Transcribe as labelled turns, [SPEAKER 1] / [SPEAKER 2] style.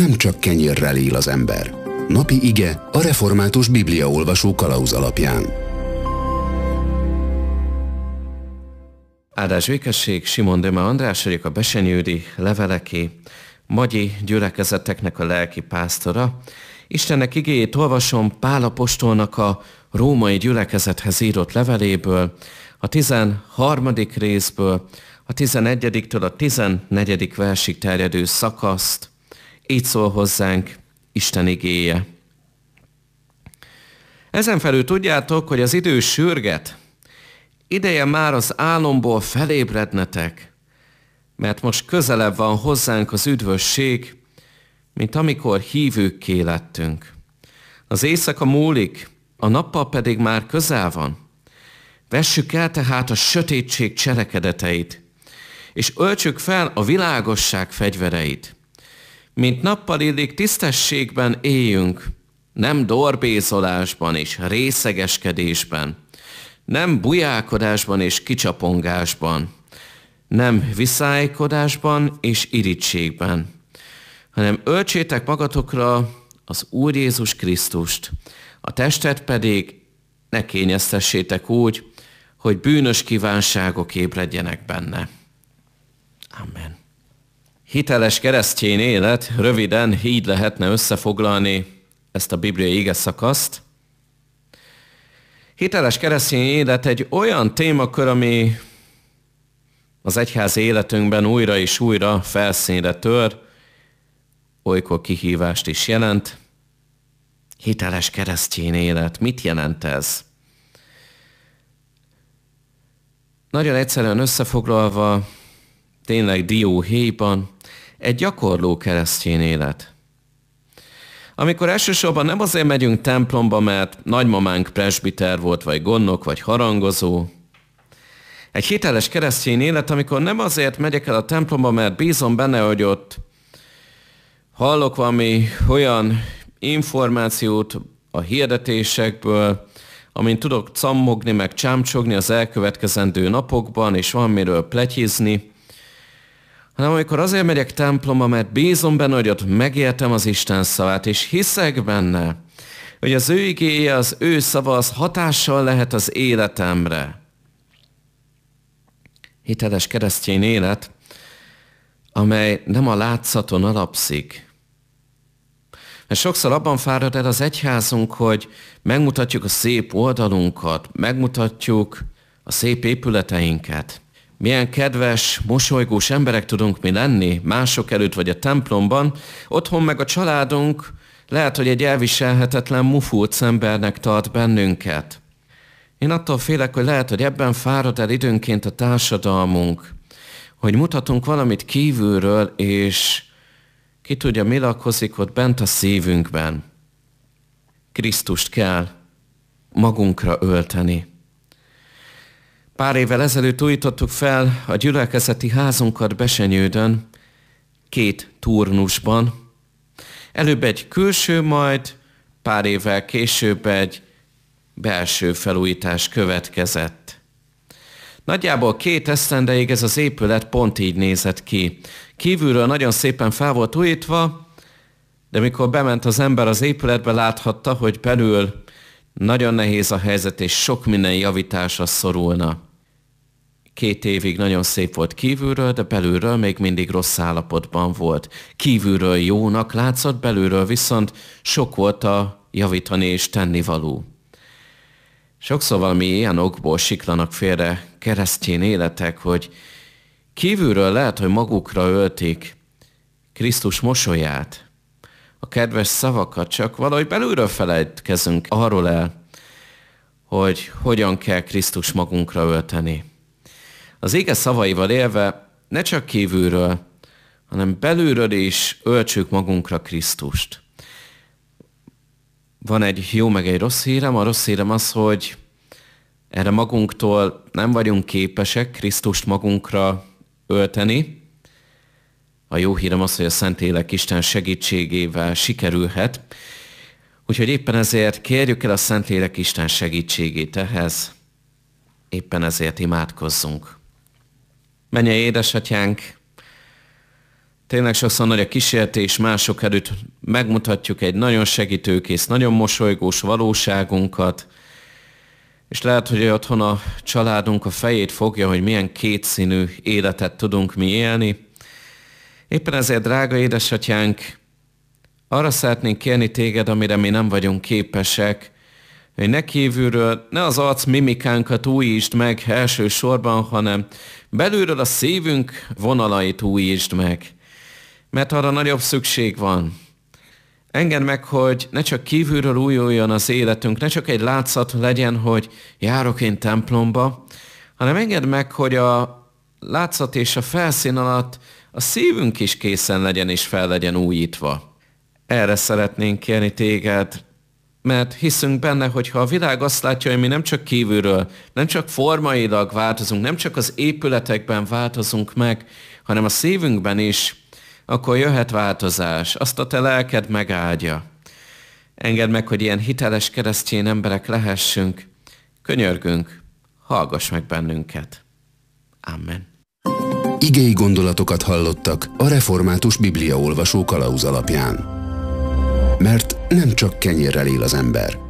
[SPEAKER 1] nem csak kenyérrel él az ember. Napi ige a református bibliaolvasó kalauz alapján.
[SPEAKER 2] Áldás békesség, Simon Döme András vagyok, a Besenyődi Leveleké magyi gyülekezeteknek a lelki pásztora. Istennek igéjét olvasom Pál apostolnak a római gyülekezethez írott leveléből, a 13. részből, a 11-től a 14. versig terjedő szakaszt. Így szól hozzánk Isten igéje. Ezen felül tudjátok, hogy az idő sürget. Ideje már az álomból felébrednetek, mert most közelebb van hozzánk az üdvösség, mint amikor hívőkké lettünk. Az éjszaka múlik, a nappal pedig már közel van. Vessük el tehát a sötétség cselekedeteit, és öltsük fel a világosság fegyvereit. Mint nappal illik, tisztességben éljünk, nem dorbézolásban és részegeskedésben, nem bujálkodásban és kicsapongásban, nem viszálykodásban és irítségben, hanem öltsétek magatokra az Úr Jézus Krisztust, a testet pedig ne kényeztessétek úgy, hogy bűnös kívánságok ébredjenek benne. Amen. Hiteles keresztény élet, röviden így lehetne összefoglalni ezt a bibliai igeszakaszt. Hiteles keresztény élet egy olyan témakör, ami az egyház életünkben újra és újra felszínre tör, olykor kihívást is jelent. Hiteles keresztény élet, mit jelent ez? Nagyon egyszerűen összefoglalva, tényleg dióhéjban, egy gyakorló keresztény élet. Amikor elsősorban nem azért megyünk templomba, mert nagymamánk presbiter volt, vagy gondnok, vagy harangozó. Egy hiteles keresztény élet, amikor nem azért megyek el a templomba, mert bízom benne, hogy ott hallok valami olyan információt a hirdetésekből, amin tudok cammogni, meg csámcsogni az elkövetkezendő napokban, és valamiről pletyizni, hanem amikor azért megyek templomba, mert bízom benne, hogy ott megértem az Isten szavát, és hiszek benne, hogy az ő igéje, az ő szava, az hatással lehet az életemre. Hiteles keresztény élet, amely nem a látszaton alapszik. Mert sokszor abban fárad el az egyházunk, hogy megmutatjuk a szép oldalunkat, megmutatjuk a szép épületeinket. Milyen kedves, mosolygós emberek tudunk mi lenni mások előtt vagy a templomban, otthon meg a családunk lehet, hogy egy elviselhetetlen mufulc embernek tart bennünket. Én attól félek, hogy lehet, hogy ebben fárad el időnként a társadalmunk, hogy mutatunk valamit kívülről, és ki tudja, mi lakozik ott bent a szívünkben. Krisztust kell magunkra ölteni. Pár évvel ezelőtt újítottuk fel a gyülekezeti házunkat Besenyődön 2 turnusban. Előbb egy külső, majd pár évvel később egy belső felújítás következett. Nagyjából 2 esztendeig ez az épület pont így nézett ki. Kívülről nagyon szépen fel volt újítva, de mikor bement az ember az épületbe, láthatta, hogy belül nagyon nehéz a helyzet, és sok minden javításra szorulna. 2 évig nagyon szép volt kívülről, de belülről még mindig rossz állapotban volt. Kívülről jónak látszott, belülről viszont sok volt a javítani és tennivaló. Sokszor valami ilyen okból siklanak félre keresztény életek, hogy kívülről lehet, hogy magukra öltik Krisztus mosolyát, a kedves szavakat, csak valahogy belülről felejtkezünk arról el, hogy hogyan kell Krisztus magunkra ölteni. Az ige szavaival élve ne csak kívülről, hanem belülről is öltsük magunkra Krisztust. Van egy jó meg egy rossz hírem. A rossz hírem az, hogy erre magunktól nem vagyunk képesek Krisztust magunkra ölteni. A jó hírem az, hogy a Szentlélek Isten segítségével sikerülhet. Úgyhogy éppen ezért kérjük el a Szentlélek Isten segítségét ehhez. Éppen ezért imádkozzunk. Mennyei édesatyánk, Tényleg sokszor nagy a kísértés, mások előtt megmutatjuk egy nagyon segítőkész, nagyon mosolygós valóságunkat, és lehet, hogy otthon a családunk a fejét fogja, hogy milyen kétszínű életet tudunk mi élni. Éppen ezért, drága édesatyánk, arra szeretnénk kérni téged, amire mi nem vagyunk képesek, hogy ne kívülről, ne az arc mimikánkat újítsd meg elsősorban, hanem belülről a szívünk vonalait újítsd meg. Mert arra nagyobb szükség van. Engedd meg, hogy ne csak kívülről újuljon az életünk, ne csak egy látszat legyen, hogy járok én templomba, hanem engedd meg, hogy a látszat és a felszín alatt a szívünk is készen legyen és fel legyen újítva. Erre szeretnénk kérni téged, mert hiszünk benne, hogy ha a világ azt látja, hogy mi nem csak kívülről, nem csak formailag változunk, nem csak az épületekben változunk meg, hanem a szívünkben is, akkor jöhet változás, azt a te lelked megáldja. Engedd meg, hogy ilyen hiteles keresztény emberek lehessünk. Könyörgünk, hallgass meg bennünket. Amen.
[SPEAKER 1] Igei gondolatokat hallottak a Református Bibliaolvasó kalauz alapján. Mert nem csak kenyérrel él az ember.